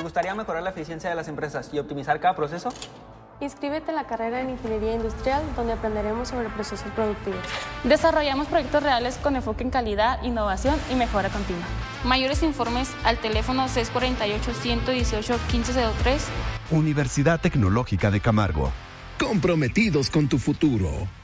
gustaría mejorar la eficiencia de las empresas y optimizar cada proceso? Inscríbete en la carrera en Ingeniería Industrial, donde aprenderemos sobre procesos productivos. Desarrollamos proyectos reales con enfoque en calidad, innovación y mejora continua. Mayores informes al teléfono 648-118-1503. Universidad Tecnológica de Camargo. Comprometidos con tu futuro.